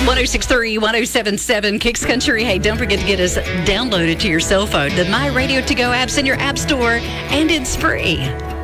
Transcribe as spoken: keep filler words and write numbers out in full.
one oh six three, one oh seven seven, Kicks Country. Hey, don't forget to get us downloaded to your cell phone. The My Radio To Go app's in your app store, and it's free.